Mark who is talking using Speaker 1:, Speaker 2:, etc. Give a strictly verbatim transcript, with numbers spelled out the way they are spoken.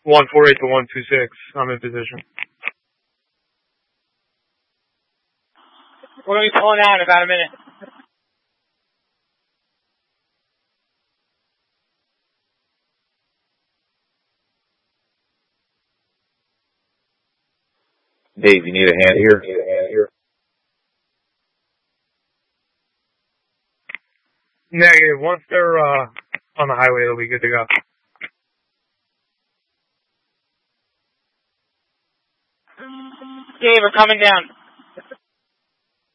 Speaker 1: one four eight to one two six. I'm in position.
Speaker 2: We're going to be pulling out in about a minute.
Speaker 3: Dave, you need a hand here? Need a hand here?
Speaker 1: Negative. Once they're uh, on the highway, they'll be good to go.
Speaker 2: Dave, we're coming down.